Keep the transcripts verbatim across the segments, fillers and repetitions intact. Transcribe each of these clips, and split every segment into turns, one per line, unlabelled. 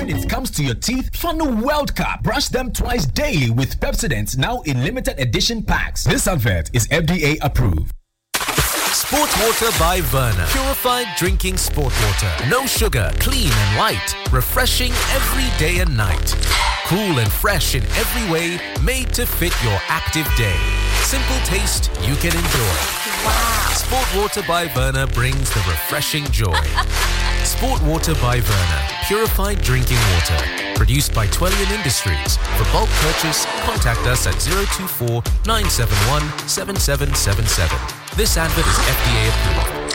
When it comes to your teeth, Fano World Cup. Brush them twice daily with Pepsodent, now in limited edition packs. This advert is F D A approved.
Sport water by Verna. Purified drinking sport water. No sugar, clean and light. Refreshing every day and night. Cool and fresh in every way, made to fit your active day. Simple taste you can enjoy. Wow. Sport water by Verna brings the refreshing joy. Sport water by Verna. Purified drinking water. Produced by Twellian Industries. For bulk purchase, contact us at zero two four nine seven one seven seven seven seven. This advert is F D A approved.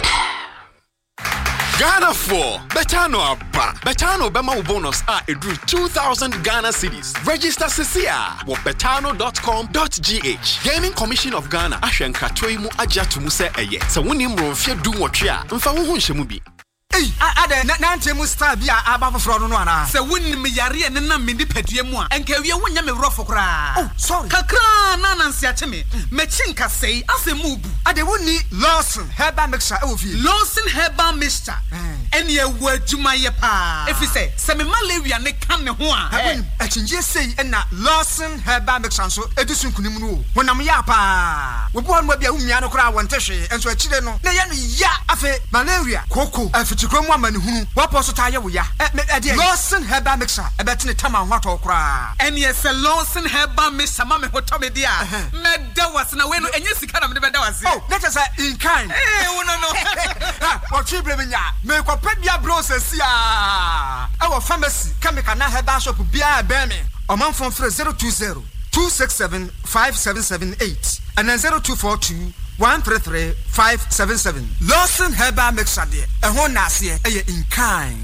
Ghana four. Betano Abba. Betano Bema bonus are a drew two thousand Ghana cedis. Register Cecia with betano dot com dot g h. Gaming Commission of Ghana. Ashen Katoimu Ajatumu se eye. So when you mrofia do what ya. Mfa wo shemubi.
Hey, ade na ntemu star bia aba foforo no no ana. Se wonni me yare ene na me dipedue mu a. Enka wie wonya me rofo kra. Oh, sorry. Kakra na nansi ache me. Me chinka sei asemu bu. Ade wonni Lawson Herbal Mixture e wo fie. Lawson Herbal Mixture. Ene e wo adwuma ye pa. Efi se se me malaria ne kan ne ho a. Eh, achinje sei na Lawson Herbal Mixture so edusun kunim no. Wonam ya pa. Wo bo no bia umia no kra wonte hwe. Enso akire no. Na ye no ya afi malaria koko. Chikromu amani hunu wapo taye wo ya e Lawson Herbal Mixture e betene tama hwato kra ene ye se Lawson Herbal Mixture ma me hoto me dia me da wase na we no enye sika na me be da wase oh let us say in kind eh wo no no o chibre me nya me ko pedia bro se sia e wo pharmacy chemical na herbal shop bia be me o man fon free zero two zero two six seven five seven seven eight and then zero two four two one three three five seven seven. Lawson Herbal Mixture de e ho nase e in kind.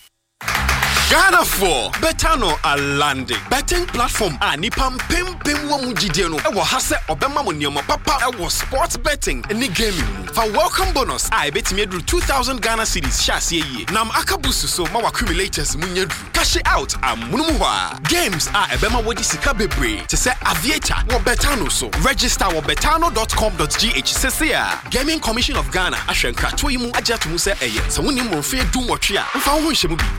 Ghana four. Betano Alande. Betting platform a nipam pem pem wo mu gidie no. E wo ha se obema mo niam papa e wo sports betting ni gaming. For welcome bonus I betimi adru two thousand Ghana cedis shase ye. Nam akabusu so ma accumulators munyadru. Cash out amunum hwa. Games a ebema wodi sika bebre. Te se aviator wo Betano so. Register wo betano dot com dot g h. Sesia Gaming Commission of Ghana ahwenka to yimu ajatu se eye. Se woni mo fe du motwe a mfa ho nhye mu bi.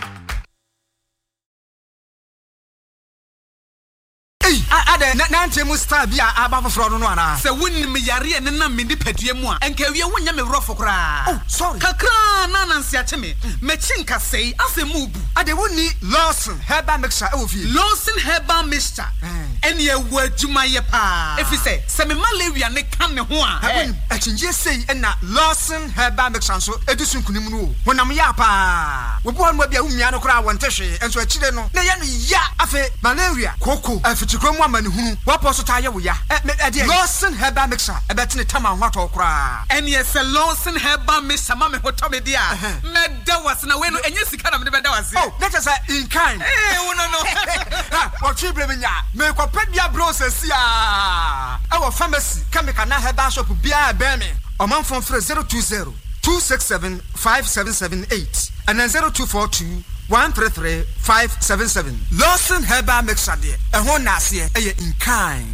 Ade na ntemu star bia aba foforo no no ana. Se wonni me yare ene na me dipedue mu a. Enka wie wonya me rofo kra. Oh, sorry. Kakra na nansi ache me. Me chinka sei asemu bu. Ade wonni Lawson Herbal Mixture e wo fie. Lawson Herbal Mixture. Ene e wo adwuma ye pa. Efi se se me malaria ne kan ne ho a. Eh, achinje sei na Lawson Herbal Mixture so edusun kunim no. Wonam ya pa. Wo bo no bia umia no kra wonte hwe. Enso akire no. Na ye no ya afi malaria koko. Afi chikromu amani hunu wapo taye wo ya. Lawson Herbal Mixture e betene tama hwato kra. Ene ye se Lawson Herbal Mixture ma me hoto me dia. Me da wase na we no enye sika na me be da wase. Oh, let us say in kind. Eh, wo no no. O chibre me nya. Me ko pedia bro se sia. E wo pharmacy chemical na herbal shop bia be me. O man fon free zero two zero two six seven five seven seven eight and then zero two four two one three three five seven seven. Lawson Herbal Mixture de e ho nase e in kind.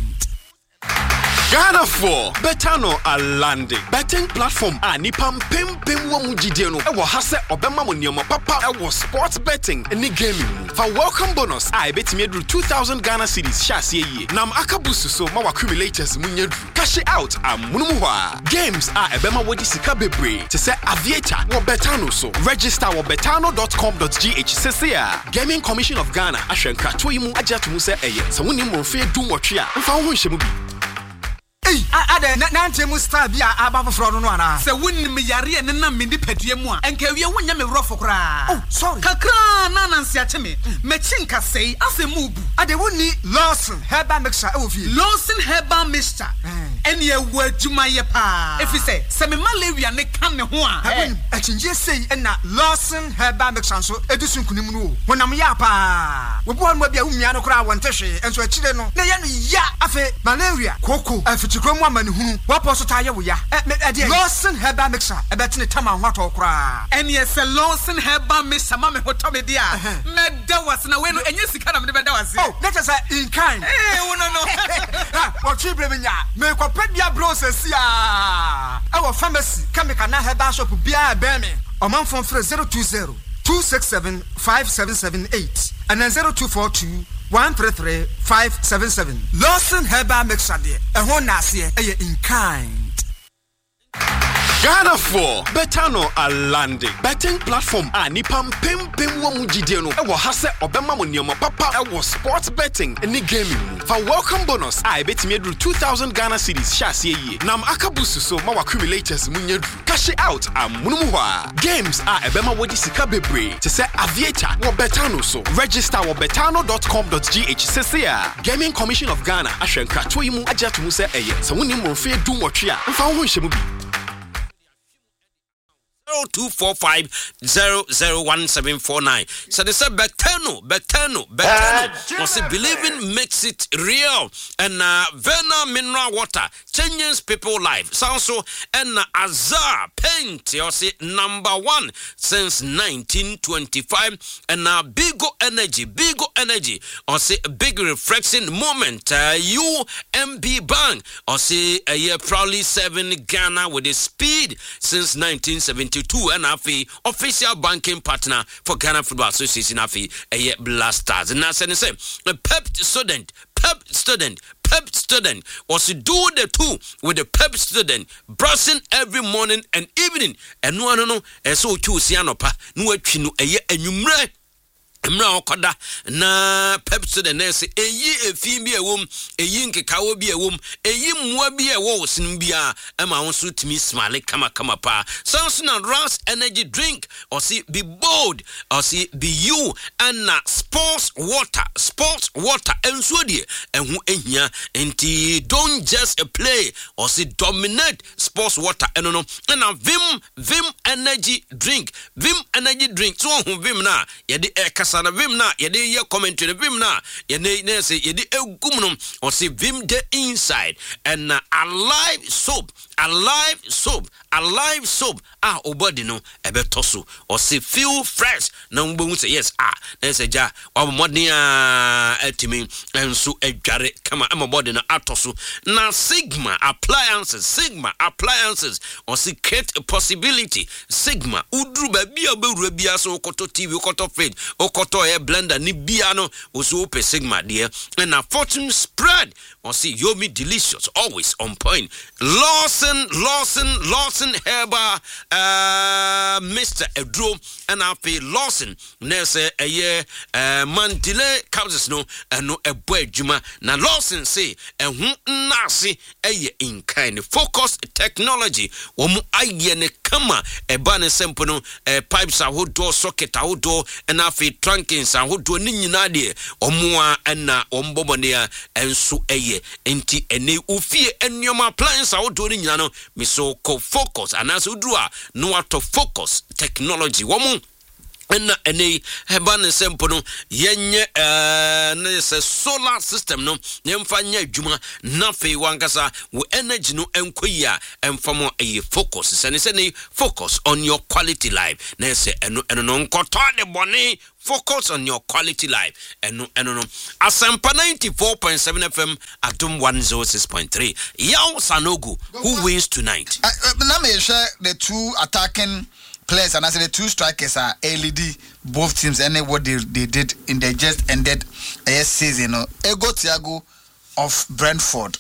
Ghana four. Betano Alande. Betting platform a nipam pem pem wo mu gidie no. E wo ha se obema mo niam papa e wo sports betting ni gaming. For welcome bonus I betimi adru two thousand Ghana cedis shase ye. Nam akabusu so ma accumulators munyadru. Cash out amunum hwa. Games a ebema wodi sika bebre. Te se aviator wo Betano so. Register wo betano dot com dot g h. Sesia Gaming Commission of Ghana ahwenka to yimu ajatu se eye. Se woni mo fe du motwe a mfa ho nhye mu bi.
Hey, ade na ntemu star bia aba foforo no no ana. Se wonni me yare ene na me dipedue mu a. Enka wie wonya me rofo kra. Oh, sorry. Kakra na nansi ache me. Me chinka sei asemu bu. Ade wonni Lawson Herbal Mixture e wo fie. Lawson Herbal Mixture. Ene ye wo adwuma ye pa. Efi se se me malaria ne kan ne ho a. Achinje sei na Lawson Herbal Mixture so edusun kunim no. Wonam ya pa. Wo bo no bia umia no kra wonte hwe. Enso akire no. Na ye no ya afi malaria koko. Chikromu amani hunu wapo taye wo ya. Lawson Herbal Mixture e betene tama hwato kra. Ene ye se Lawson Herbal Mixture ma me hoto me dia. Me da wase na we no enye sika na me be da wase. Oh, let us say in kind. Eh, wo no no. O chibre me nya. Me ko pedia bro se sia. E wo pharmacy chemical na herbal shop bia be me. O man fon free zero two zero two six seven five seven seven eight and then zero two four two one three three five seven seven. Lawson Herbal Mixture there. A whole nasi in kind.
Ghana for Betano Alande betting platform a nipam pim pim wamu jidie no e wo ha se obema mo nioma papa e wo sports betting ni gaming for welcome bonus I betimi aduru two thousand Ghana cedis sha se yie nam akabusu so ma accumulators munyadru cash out amunumu hwa games a ebema wodi sika bebre te se aviator wo Betano so register wo betano dot com dot g h sesia Gaming Commission of Ghana ahwenka to yimu agya to mu se eye se woni mo fe du motwe a mfa ho nhye mu bi
zero two four five zero zero one seven four nine. So they said Betano, Betano, Betano. Was it believing makes it real? And uh, Verna mineral water changes people's life. Sounds so. And uh, Azar paint, you see, number one since nineteen twenty-five. And uh, Bigo Energy, Bigo Energy. Or say a big reflection moment. Uh, U M B Bank. Or say a year proudly serving Ghana with a speed since nineteen seventy-two. And Afi official banking partner for Ghana Football Association Afi a Blasters. And I said a Pep student, Pep student, Pep student was to do the two with the Pep student brushing every morning and evening. And no no no and so choose Yanopa no chinu a year and you mre Mra okoda na Pep student nurse eyi efi bi ewom eyi nkekawo bi ewom eyi mmoa bi ewo sin bia ema wonso timi smile kama kama pa Samson and Ras energy drink or see be bold or see be you and na sports water sports water enso die enhu ehia enti don't just play or see dominate sports water eno no na Vim Vim energy drink Vim energy drink so hu Vim na ye de sana Vim na ye de ye commentary Vim na ye ne say ye de egum no or say Vim the inside and uh, alive soap alive soap alive soap ah obody no ebeto so or say feel fresh na mbo say yes ah na say ja wa modern ah etimi enso adware kama am body na atoso na Sigma appliances Sigma appliances or say create a possibility Sigma udru ba bia bewura bia so koto T V koto fridge okoto air blender ni bia no oso pe Sigma there and a fortune spread or see yomi delicious always on point Lawson Lawson Lawson Herba uh Mister Edro and I feel Lawson nese a year uh Mandile causes no and no a boy juma na Lawson say and who nasi a year in kind focus technology womu aye ne kama e bane sempono e pipes a ho door socket a ho door and I feel trunkins a ho door ni nyina de omua na ombobonea enso eye enti ene ufie ennyoma appliance a ho door ni nyina no me so ko focus and as udua no to focus technology womu na ene heban sempo no yenye eh na se solar system no yemfa nya adwuma na fe wankasa wo energy no enkoyia emfamo eye focus sene sene focus on your quality life na se eno eno no nkoto de bone focus on your quality life eno eno no Asempa ninety-four point seven F M Adum one oh six point three Yaw Sanogo who wins tonight.
uh, uh, na me share the two attacking players and I said the two strikers are L E D both teams and what they, they did in the just ended uh, season. Uh, Ego Thiago of Brentford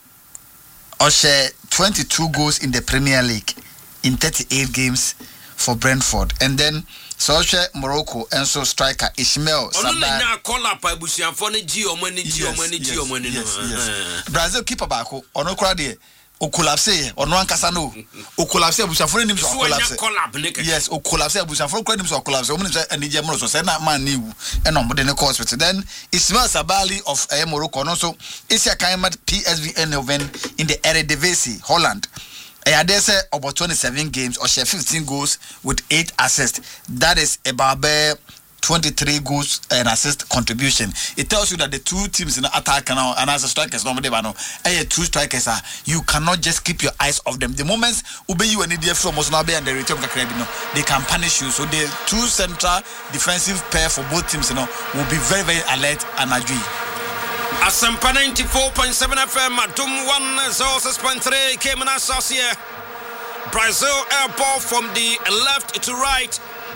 Oshe twenty-two goals in the Premier League in thirty-eight games for Brentford, and then Solskjaer Morocco and so striker Ismail Sabah. Brazil keeper back ono krade o collapse ono ankasa no o collapse abusafo nim so collapse. Yes, o collapse abusafo krade nim so collapse o nim say anije mo so say na man na ewu e no mo de ne hospital. Then Ismail Sabali of uh, Morocco no so Isia Kaimat P S V Eindhoven in the Eredivisie Holland. I dare say about twenty-seven games or share fifteen goals with eight assists. That is about twenty-three goals and assist contribution. It tells you that the two teams in the attack now and as a strikers normally no two strikers are you cannot just keep your eyes off them. The moments ube you and the from Mosnabe and the return they can punish you. So the two central defensive pair for both teams you know will be very very alert and agree.
Asempa ninety-four point seven F M Adum one oh six point three came in us here. Brazil air ball from the left to right.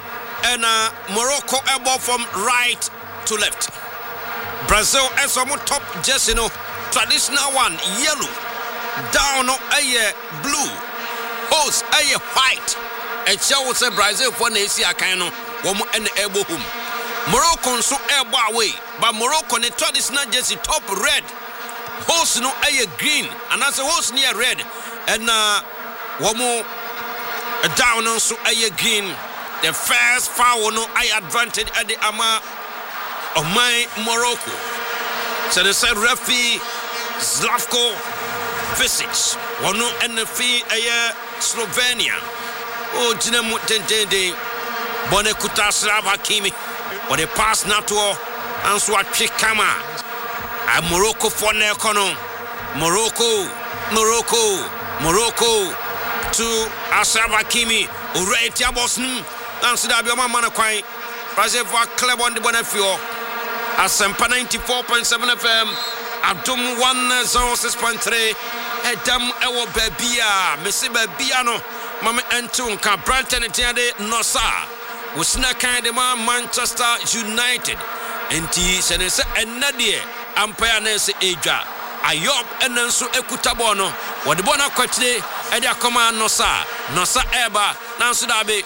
and uh, Morocco a ball from right to left. Brazil as a top jersey, no traditional one, yellow, down no a blue, host a white. And show say Brazil for Asia kind of woman and elbow home. Morocco so elbow away, but Morocco the traditional jersey top red, host no a green, and as a host near red, and uh, woman down also a green. The first foul no I advantage at the ama of my Morocco. So they said referee Slavko Visic. One no N F A Slovenia. Oh, Dinamo Dende Bonekuta Slav Hakimi. Or the pass not to Answa Chikama. A Morocco for Nekono. Morocco, Morocco, Morocco to Ashraf Hakimi. Ure Tiabosn. Nancy Dabioma Manakwai, Brazil for Club on the Bonafio, Asempa ninety-four point seven F M, Abdum one oh six point three, Edam Ewo Bebia, Messi Bebiano, Mama Antunka, Branton and Tiade Nosa, Usna Kandema, Manchester United, and T. Senesa and Nadia, Ampere Nancy Aja, Ayob and Nansu Ekutabono, what the Bona Quatle, Edia Command Nosa, Nosa Eba, Nancy Dabi.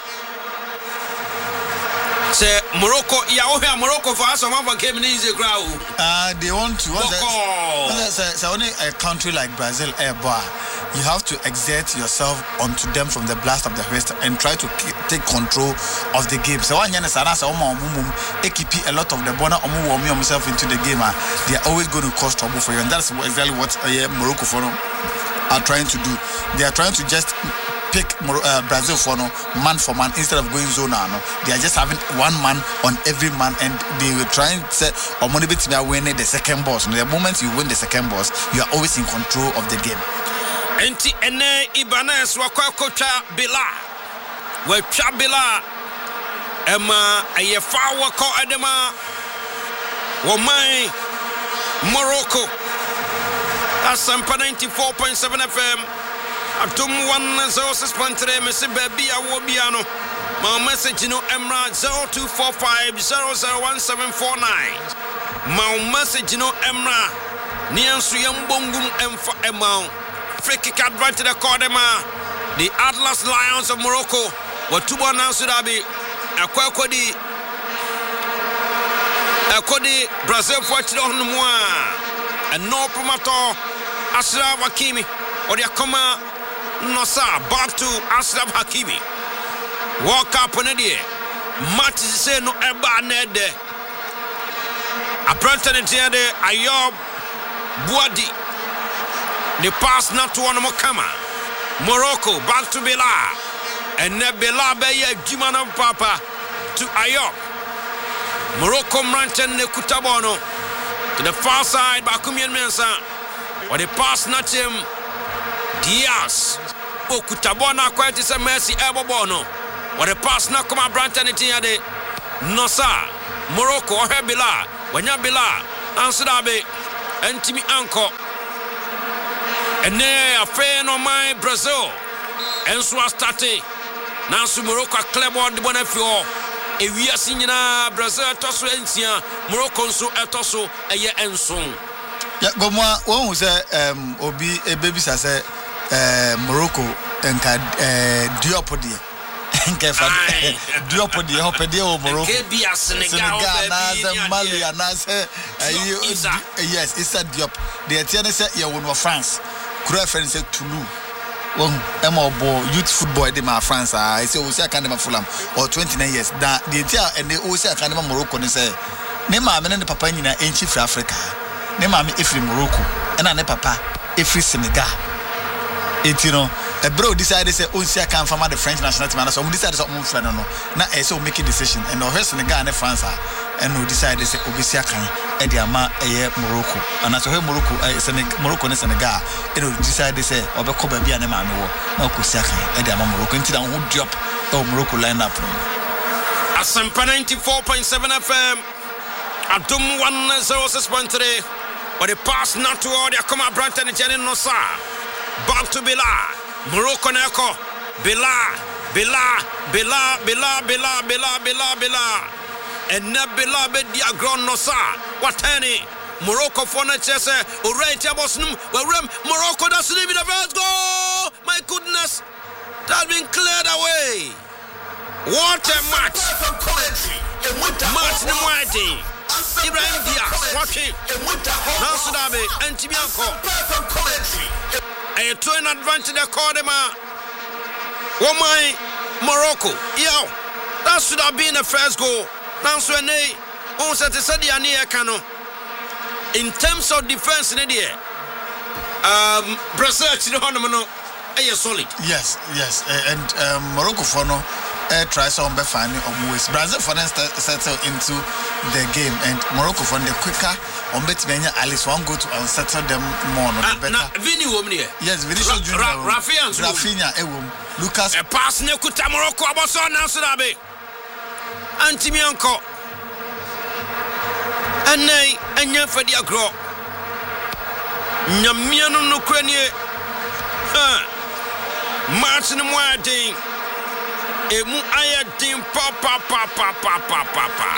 Say Morocco, yeah, oh, Morocco for us, some of them came in easy crowd.
Uh, they want to. It's only a country like Brazil, Eba. You have to exert yourself onto them from the blast of the wrist and try to keep, take control of the game. So when you say they keep a lot of the bona omu themselves into the game, they are always going to cause trouble for you, and that's exactly what uh, Morocco for them are trying to do. They are trying to just pick uh, Brazil for no man for man instead of going zone now. No. They are just having one man on every man, and they were trying to say or motivate me winning the second boss. And the moment you win the second boss, you are always in control of the game.
Enti ene Ibanez wakwa kocha Bila. We cha Bila. Emma ayefa wako adema. Wamai Morocco. Asampa ninety-four point seven F M. Atum one oh six point three Messi Baby Awobiano. My message no Emra zero two four five zero zero one seven four nine. My message no Emra Niansu Yambongum Emfa Emma. Free kick advantage the Cordema. The Atlas Lions of Morocco were two one now Sudabi. Akwakodi Akodi Brazil for Chidon Moa. And no promoter Ashraf Hakimi or the Akoma Nosa back to Ashraf Hakimi. Walk up on it. Match say no eba nede. A Brenton and Tiade Ayob Buadi. The pass not to one Mokama. Morocco back to Bela. And Bela Beye Jimano Papa to Ayob. Morocco Ranton Nekutabono. To the far side, Bakumian Mensa. Or the pass not him. Diaz. Okutabona quite is a mercy Ebobono. Or the pass not come out Branton Tiade. Nosa. Morocco or Hebila. Wanyabila. Ansadabe. And Timmy Anko. And there a fan on my Brazil. And so I started. Now Morocco club on the Bonafio. E we are seeing Brazil toso ensia Morocco so etoso eye enson.
Ya gomwa won say um obi e baby say eh Morocco enka eh Diop de enka fa Diop de hopede o Morocco
ke bia Senegal
na Mali na say yes it's a Diop the tiene say ye won France kura friend say Toulouse. Well, I'm a youth football de my France. I say, Osia Canema Fulham or twenty-nine years. That the entire and the Osia Canema Morocco. They say, Nema, and the Papa in ancient for Africa. Nema, if in Morocco, and I papa, if Senegal. It, you know, a bro decided to say, Osia can from the French national team. So we decided to move. No, now I so make a decision. And no, Senegal and France and we decided to say, Osia can, and the Ama a Morocco. And as a Morocco, Morocco and Senegal, and we decided to say, Obeko Baby and Emmanuel, no Osia can, and the Ama Morocco, into the whole drop of Morocco lineup.
Asampa ninety-four point seven F M, Abdum one oh six point three, but the pass not to all the Akoma Branton and Janin Nosa. Back to Bila. Morocco Neko. Bila. Bila, Bila, Bila, Bila, Bila, Bila, Bila. And Bila be diagron no sa. What any? Morocco for the chess, or right Tabosnum, where Morocco doesn't even the first goal. My goodness, that's been cleared away. What a match! Match the Whiting. Ibrahim Diaz, watching. Nansudabe, and Tibianco. A twin advantage the Cordema. Oh my Morocco, yo, that should have been the first goal. Nansuene, on Saturday, Cano. In terms of defense, in the um, Brazil, you know, solid.
Yes, yes, and um, Morocco for no. Uh, try some be finding of ways. Brazil for instance settle into the game, and Morocco for the quicker on bet many at least one go to and settle them more. No, the better.
Vini woman here.
Yes, Vinicius Junior.
Rafinha,
Rafinha, Ewum, Lucas.
A pass ne kuta Morocco aboso na so da be. Antimianko. Anay anya fadi agro. Nyamiano no kranie. Ha. March no more ding. Emu ayadin pa pa pa pa pa pa pa pa.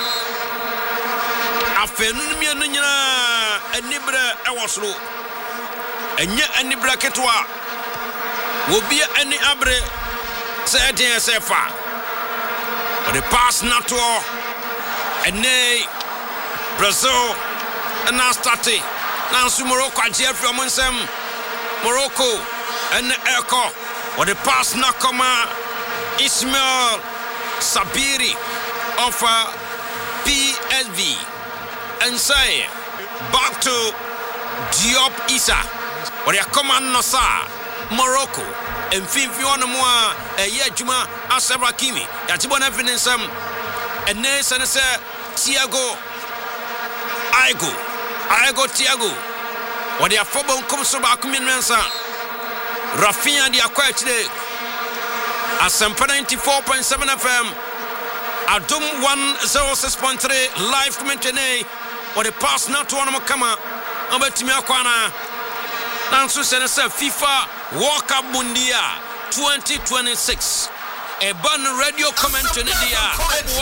Afenu mienu nyina anibra ewosro. Enye anibra ketwa. Obi ani abre se den se fa. But the pass not to ene Brazil na start. Na su Morocco agye from nsem. Morocco and Echo. But the pass not come Ismail Sabiri of uh, P S V and say back to Diop Issa or ya command Nosa Morocco and Fifi on moi a year Juma Asabra Kimi Yatibon evidence um and Nes and say Tiago Aigo Aigo Tiago or their football comes about Kuminansa Rafinha the acquired today. Asempa ninety-four point seven F M, Adum one oh six point three live commentary. Or the pass not to one of Kama, Abetimia Kwana. Nansu Senasa FIFA World Cup Mundia twenty twenty-six. A bun radio commentary India.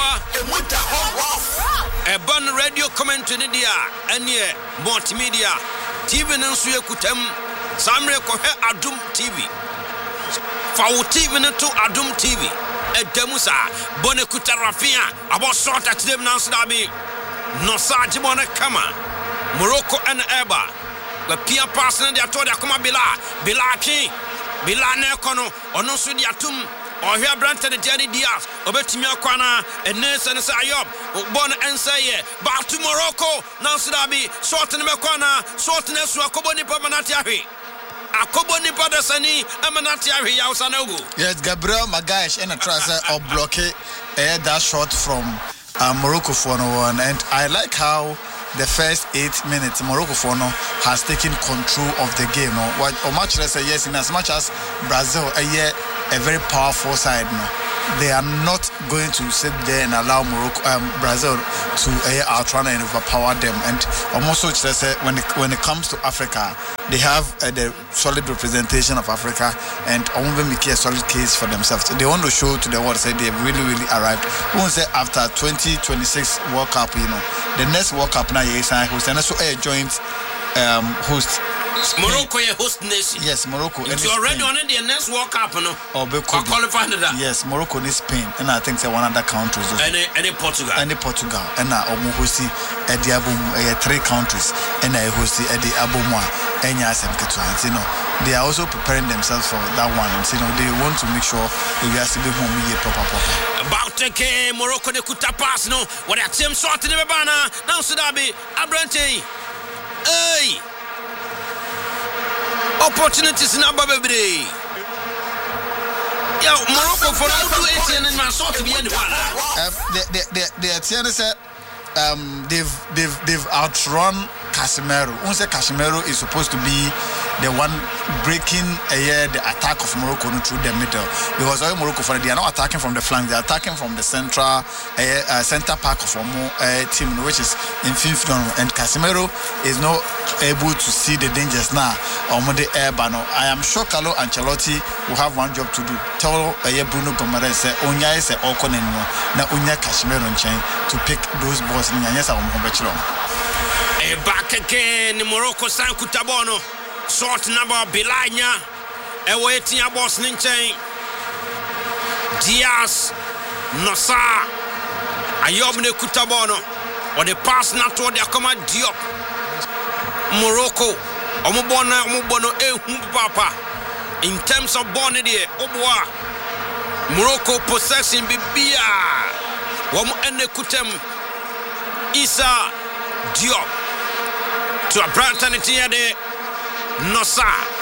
A bun radio commentary India. And ye multimedia. T V Nansuya Kutem. Samre Kohe Adum T V. Fawu T V to Adum T V. E demusa Bonekuta Rafinha about sort at them now Dabi. Nosa Jibona Kama. Morocco and Eba. The Pia Parson they told Akuma Bila. Bila King. Bila Nekono. Or no Sudiatum. Or here Branton the Jerry Diaz. Obetimia Kwana and Nelson Sayob. Bon and say back to Morocco. Now Dabi. Sorting Mekwana. Sorting Eswakoboni Pamanatiahi. Akoboni Padasani, Amanati Yausanogu. Yes, Gabriel Magash and a tracer or block it that shot from uh, Morocco for no one. And I like how the first eight minutes Morocco for no has taken control of the game. No? What or much less a yes, in as much as Brazil a year a very powerful side. No? They are not going to sit there and allow Morocco, um, Brazil to uh, outrun and overpower them. And almost so when it, when it comes to Africa, they have uh, the solid representation of Africa and only make a solid case for themselves. They want to show to the world say they've really, really arrived. We won't say after twenty twenty-six World Cup, you know, the next World Cup now is host and also a joint um, host. Spain. Morocco is host nation. Yes, Morocco. It's already on the next World Cup, no? Or qualified that. Yes, Morocco is Spain, and I think it's one other countries. Any, any Portugal. Any Portugal, and I almost see at the album three countries, and I host at the album one, and yes, you know, they are also preparing themselves for that one. And you know, they want to make sure they are still home here proper proper. About the game, Morocco de kuta pass no. What that team shot in the banner now? Sudabi Abrante, hey. Opportunities in Abba Baby. Yeah, Morocco for all eighteen and my sort to be any one. The the the the said um they've they've they've outrun Casemiro. Once Casemiro is supposed to be
the one breaking uh, yeah, the attack of Morocco through the middle. Because all Morocco, for they are not attacking from the flank, they are attacking from the central uh, uh, center park of our uh, team, which is in fifth down. And Casemiro is not able to see the dangers now. I am sure Carlo Ancelotti will have one job to do. Tell uh, Bruno Gomes say Onya is a Okonenmo na Onya Casemiro chain to pick those balls in Yanyasa Ombechlo.
Back again, Morocco San Kutabono, short number Bilanya, awaiting a boss Ninchain, Diaz, Nosa, Ayobne Kutabono, or the pass not to the Akama Diop, Morocco, Omubona, Omubono, E Papa, in terms of Bonnie, Oboa, Morocco possessing Bibia, Wom Ene Kutem, Isa Diop. To a Branton de Nosa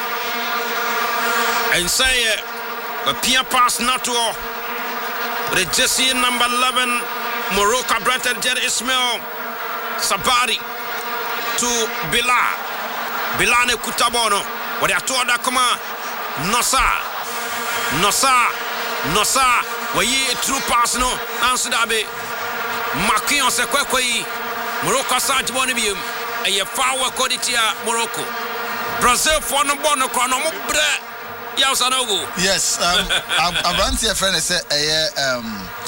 and say a Pia pass not to the Jesse number eleven Morocco Branton Jerry Ismail Sabari to Bila Bilane Kutabono what they told that come Nosa Nosa Nosa where ye true pass no answer that be Makion Sekwekwe Morocco Sanjibonibium. A foul quality Morocco. Brazil for no bono chrono bre. Yes,
um I'm I'm here friend say um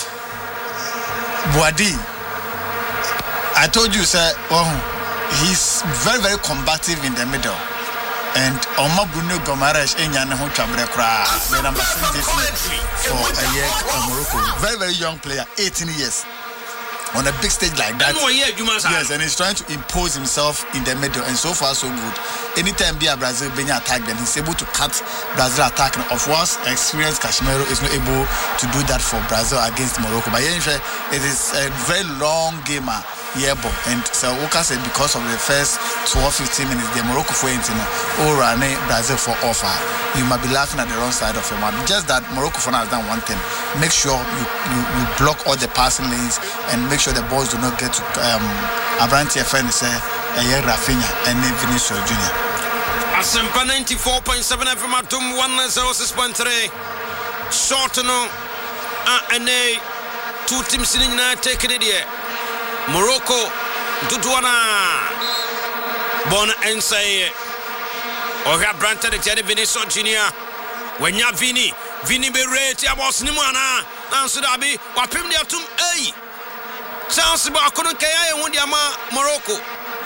Boadi. I told you sir, oh he's very very combative in the middle. And Oma Bruno Gomes enyane ho twabre kra. The number seven for a year Morocco. Very very young player, eighteen years. On a big stage like that, yes, and he's trying to impose himself in the middle, and so far so good. Anytime be a Brazil being attacked, then he's able to cut Brazil attack. Of course, experienced Casemiro is not able to do that for Brazil against Morocco. But yeah, it is a very long game. Yeah, and so Oka said because of the first twelve to fifteen minutes, the Morocco for you know, or Brazil for offer. You might be laughing at the wrong side of your mouth. Just that Morocco for now has done one thing. Make sure you, you, you block all the passing lanes and make sure the balls do not get to um Abrante Fene say uh, Rafinha and Vinicius Junior
Asempa ninety-four point seven F M Atum one oh six point three. Short no and a two teams in the taking it here. Morocco, Duduana, Bon and say, or have Branton the Jerry Vinicius Junior When you have Vini, Vini be rate, I was Nimana, answered Abi, what him there to A. Chance about couldn't Kaya and Wundiama, Morocco.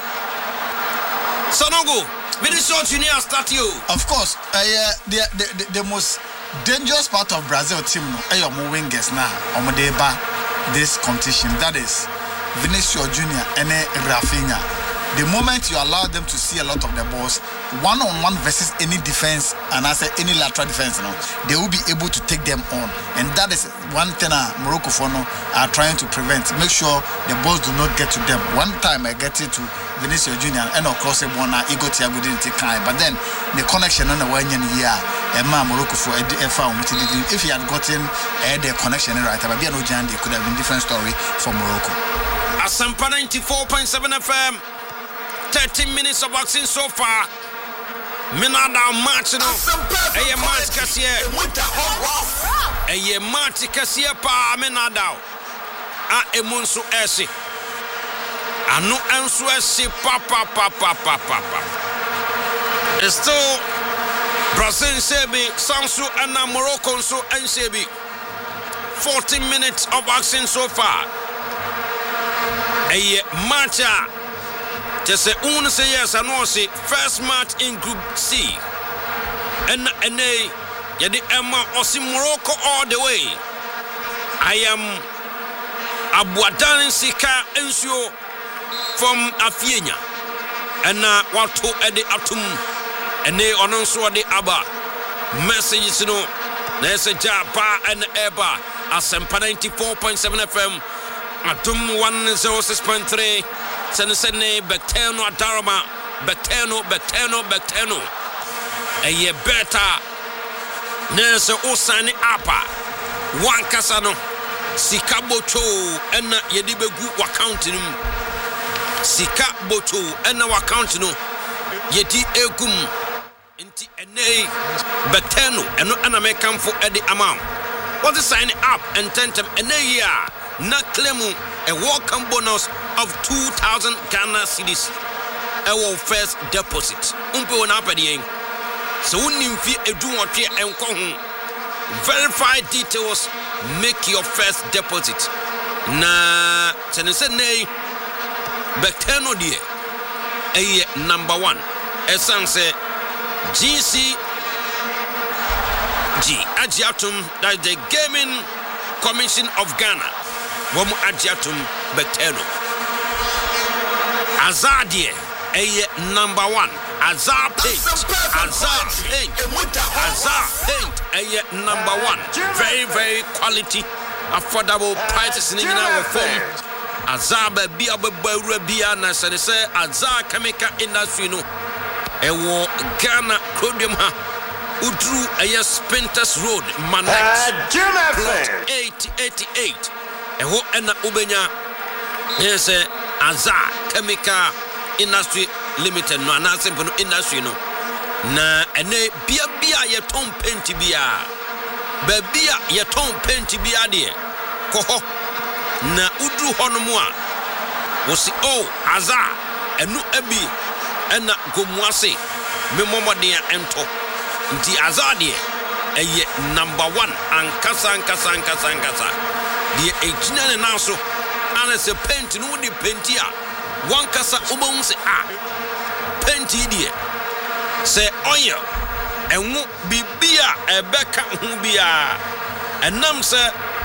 Sonogo, Vinicius Junior start you.
Of course, uh, yeah, the, the, the, the most dangerous part of Brazil team, no, are moving guests now, on this competition, that is. Vinicius Junior and Rafinha. The moment you allow them to see a lot of the balls, one on one versus any defense, and I say any lateral defense, you know, they will be able to take them on. And that is one thing uh, Morocco for now are trying to prevent. Make sure the balls do not get to them. One time I get it to Vinicius Junior and of course one uh, Ego Thiago didn't take time. But then the connection on the one year, Emma Morocco for a if he had gotten uh, the connection right, but be no Jan, it could have been different story for Morocco.
Asampa ninety-four point seven F M. thirteen minutes of action so far. Minada match no. Eye match kasiye. Eye match kasiye pa minada. A emunsu esi. Anu ensu esi pa pa pa pa pa pa pa. It's still Brazil sebi, Sansu and Morocco so and sebi. fourteen minutes of action so far. A match, just say one say yes and no say first match in Group C. And and they yadi Emma Osi Morocco all the way. I am Abuadan Sika Ensio from Afienya. And now what to Eddie Atum and they announce what the Abba messages no. There's a Japa and Eba Asempa ninety-four point seven F M. Atum one oh six point three. Senesene Beteno Adarama Beteno Beteno Beteno. A year better. Nese Osani Apa. One Casano. Sika Bocho and Yedibegu Wacountinum. Sika Bocho and our countinum. Yeti Egum. Inti ene Beteno eno anamekam for Eddie Amount. What is signing up and tentem ene ya na claimu a welcome bonus of two thousand Ghana cedis. Our first deposit. Umpe wona apedi en. So unim fi edu wotwe enko ho. Verify details, make your first deposit. Na sense nei Beteno die eye number one. Esanse G C G Agiatum, that is the Gaming Commission of Ghana. Womu Agiatum Beteno. Azadie eye number one. Azar Paint. Azar Paint. Azar Paint eye number one. Very, very quality, affordable prices in our form. Azar be a bia na se say Azar chemical industry no. Ewo Ghana Chrodium ha. Udru eye Spintas Road Manex. Plot eight eighty-eight. Ewo ena ubenya. Yes, Azar Chemical Industry Limited no anasimple no industry no. Na ene bia bia ye ton penti bia. Ba bia ye ton penti bia de. Koho na udru hono mu a. Wo si oh Azar enu abi ena gomuase me momode ento. Nti Azar de eye number one ankasa ankasa ankasa ankasa. De ejina ne naso ana se penti no de penti a wan kasa ubon se a penti die se oil enwo bibia ebeka hu bia enam se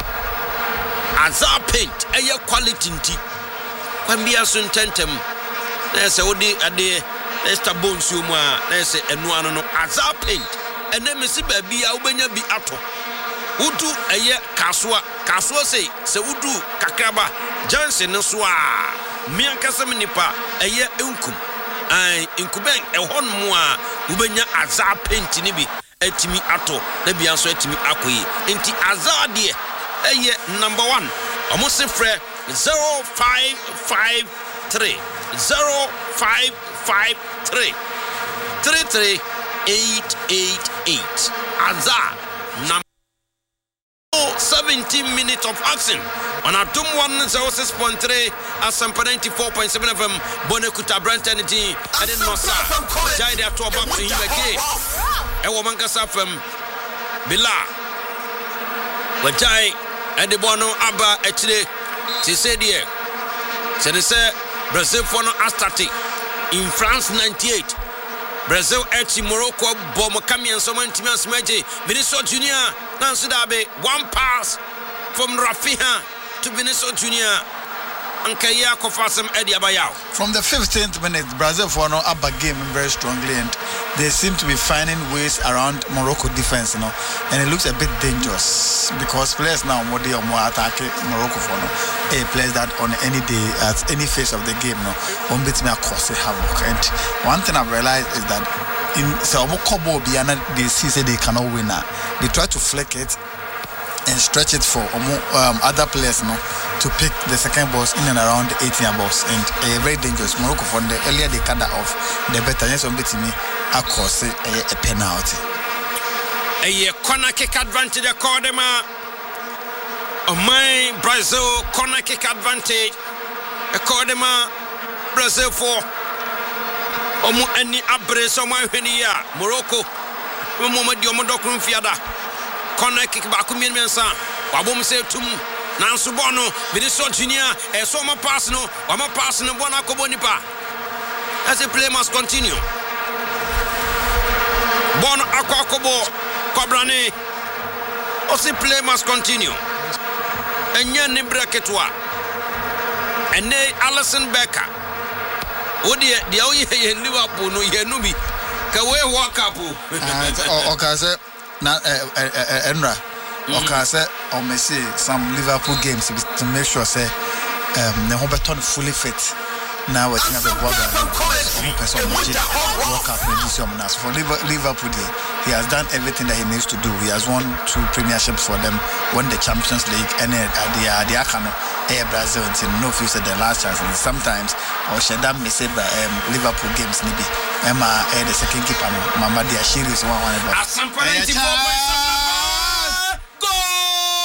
Azar paint eye quality nti kwambia so ntentem na se odi ade extra bones yo mu a na se enu anu no Azar paint enem se ba bia ubenya bi ato udu eye kaswa kaswa se se udu kakraba Johnson no so a miankasa mnipa eye enkum ai inkuben ehon mu a ubenya Azar paint ni bi etimi ato na bia so etimi akoyi enti Azar de eye number one almost frɛ zero five five three zero five five three three three eight eight eight Azar number seventeen minutes of action on Atom one oh six point three Asampa ninety-four point seven F M Bonekuta Brent Energy and in Nosa Jai there to back to him again Ewo Mankasa F M Bila Wajai and the Bono Abba actually she said here so they say Brazil for no Astati in France ninety-eight Brazil at Morocco Bomokami and someone Timas Meji Vinicius Junior Nancy Dabe one pass from Rafinha to Vinicius Junior and Kaya Kofasem Eddie Abayao.
From the fifteenth minute, Brazil for no upper game very strongly, and they seem to be finding ways around Morocco defense, you know, and it looks a bit dangerous because players now more they are more attacking Morocco for no a players that on any day at any phase of the game, no, one bit me cause havoc. And one thing I've realized is that in Sabo Kobo Biana they see say they cannot win now. They try to flick it and stretch it for um, other players, no, to pick the second balls in and around the eighteen balls, and a uh, very dangerous. Morocco from the earlier they cut that off, the better. Yes, on betting me, of course, a, a penalty.
A corner kick advantage, Cordema. On my Brazil corner kick advantage, a Cordema Brazil for Omo any abre so my Morocco. Momo Diomodokun Fiada. Corner kick back to me, Mensa. Wabum say to me, Nansu Bono, Vinicius Junior, a summer pass no, or my pass no, Bona Cobonipa. As the play must continue. Bono Aquacobo, Cobrane, or the play must continue. And Yanni Bracketwa, and they Alison Becker. Oh, dear, the Oye in Liverpool, no, Yanubi, Kawe Wakapu.
Okay, na Enra okay say or me see some Liverpool games to make sure say um the Robertson fully fit now we have a brother one person work out medium now for Liverpool he has done everything that he needs to do. He has won two premierships for them, won the Champions League, and uh, they are they are kind of eh Brazil until no feel said the last chance and sometimes or Shedam may say um, Liverpool games maybe Emma eh the second keeper Mama Diashiri is one one.